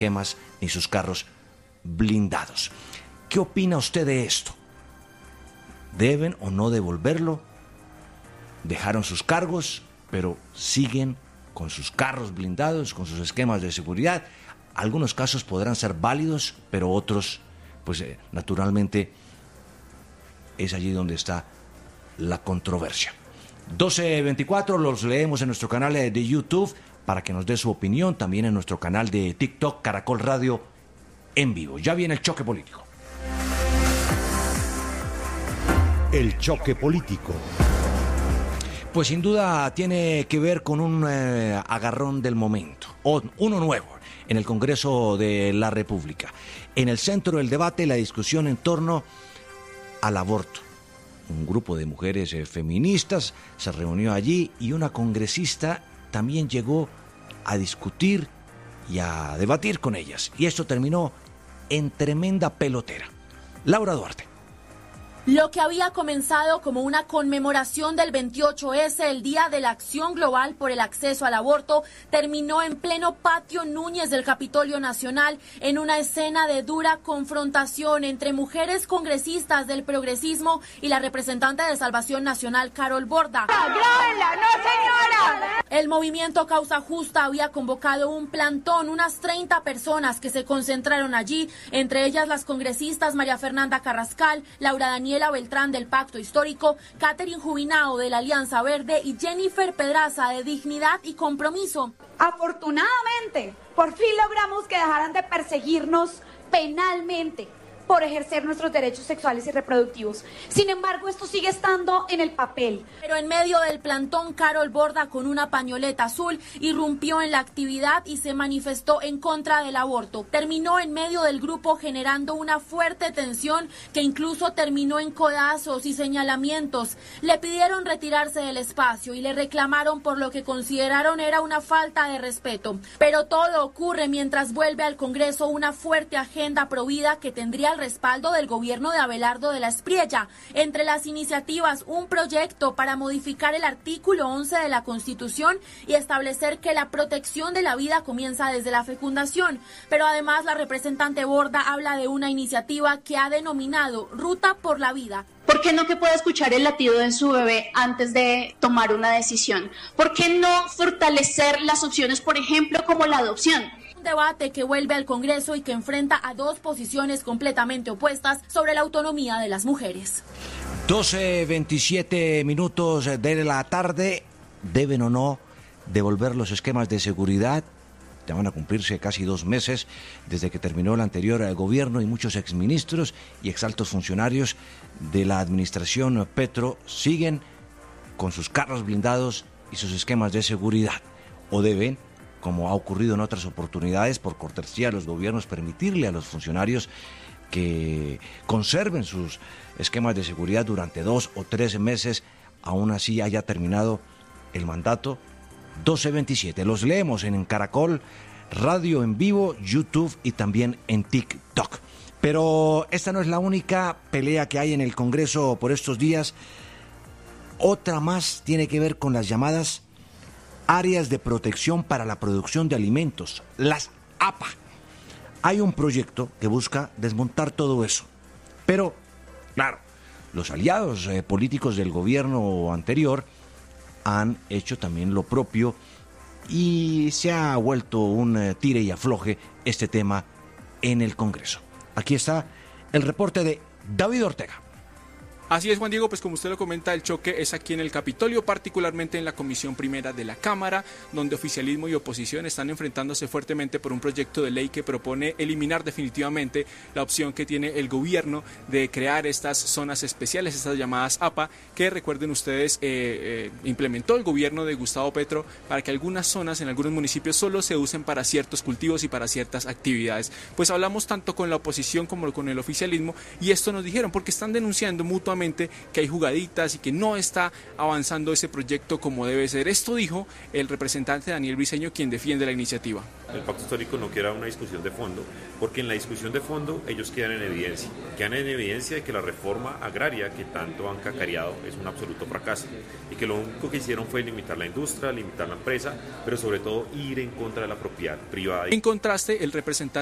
esquemas ni sus carros blindados. ¿Qué opina usted de esto? ¿Deben o no devolverlo? Dejaron sus cargos, pero siguen con sus carros blindados, con sus esquemas de seguridad. Algunos casos podrán ser válidos, pero otros, pues naturalmente, es allí donde está la controversia. 12:24, los leemos en nuestro canal de YouTube para que nos dé su opinión, también en nuestro canal de TikTok, Caracol Radio en vivo. Ya viene el choque político. El choque político. Pues sin duda tiene que ver con un agarrón del momento, o uno nuevo, en el Congreso de la República. En el centro del debate, la discusión en torno al aborto. Un grupo de mujeres feministas se reunió allí y una congresista también llegó a discutir y a debatir con ellas. Y esto terminó en tremenda pelotera. Laura Duarte. Lo que había comenzado como una conmemoración del 28S, el Día de la Acción Global por el Acceso al Aborto, terminó en pleno patio Núñez del Capitolio Nacional en una escena de dura confrontación entre mujeres congresistas del progresismo y la representante de Salvación Nacional, Carol Borda. ¡Grábenla, no señora! El movimiento Causa Justa había convocado un plantón, unas 30 personas que se concentraron allí, entre ellas las congresistas María Fernanda Carrascal, Laura Daniela Beltrán del Pacto Histórico, Catherine Jubinao de la Alianza Verde y Jennifer Pedraza de Dignidad y Compromiso. Afortunadamente, por fin logramos que dejaran de perseguirnos penalmente por ejercer nuestros derechos sexuales y reproductivos. Sin embargo, esto sigue estando en el papel. Pero en medio del plantón, Carol Borda, con una pañoleta azul, irrumpió en la actividad y se manifestó en contra del aborto. Terminó en medio del grupo generando una fuerte tensión que incluso terminó en codazos y señalamientos. Le pidieron retirarse del espacio y le reclamaron por lo que consideraron era una falta de respeto. Pero todo ocurre mientras vuelve al Congreso una fuerte agenda provida que tendría el respaldo del gobierno de Abelardo de la Espriella. Entre las iniciativas, un proyecto para modificar el artículo 11 de la Constitución y establecer que la protección de la vida comienza desde la fecundación. Pero además la representante Borda habla de una iniciativa que ha denominado Ruta por la Vida. ¿Por qué no que pueda escuchar el latido de su bebé antes de tomar una decisión? ¿Por qué no fortalecer las opciones, por ejemplo, como la adopción? Un debate que vuelve al Congreso y que enfrenta a dos posiciones completamente opuestas sobre la autonomía de las mujeres. 12:27 de la tarde. ¿Deben o no devolver los esquemas de seguridad? Ya van a cumplirse casi 2 meses desde que terminó el anterior gobierno y muchos exministros y exaltos funcionarios de la administración Petro siguen con sus carros blindados y sus esquemas de seguridad. ¿O deben, como ha ocurrido en otras oportunidades, por cortesía de los gobiernos, permitirle a los funcionarios que conserven sus esquemas de seguridad durante 2 o 3 meses, aún así haya terminado el mandato? 12:27. Los leemos en Caracol Radio en vivo, YouTube y también en TikTok. Pero esta no es la única pelea que hay en el Congreso por estos días. Otra más tiene que ver con las llamadas áreas de protección para la producción de alimentos, las APA. Hay un proyecto que busca desmontar todo eso. Pero, claro, los aliados políticos del gobierno anterior han hecho también lo propio y se ha vuelto un tire y afloje este tema en el Congreso. Aquí está el reporte de David Ortega. Así es, Juan Diego, pues como usted lo comenta, el choque es aquí en el Capitolio, particularmente en la Comisión Primera de la Cámara, donde oficialismo y oposición están enfrentándose fuertemente por un proyecto de ley que propone eliminar definitivamente la opción que tiene el gobierno de crear estas zonas especiales, estas llamadas APA, que recuerden ustedes implementó el gobierno de Gustavo Petro para que algunas zonas en algunos municipios solo se usen para ciertos cultivos y para ciertas actividades. Pues hablamos tanto con la oposición como con el oficialismo y esto nos dijeron porque están denunciando mutuamente claramente que hay jugaditas y que no está avanzando ese proyecto como debe ser. Esto dijo el representante Daniel Briceño, quien defiende la iniciativa. El pacto histórico no quiere una discusión de fondo, porque en la discusión de fondo ellos quedan en evidencia de que la reforma agraria que tanto han cacareado es un absoluto fracaso y que lo único que hicieron fue limitar la industria, limitar la empresa, pero sobre todo ir en contra de la propiedad privada. En contraste, el representante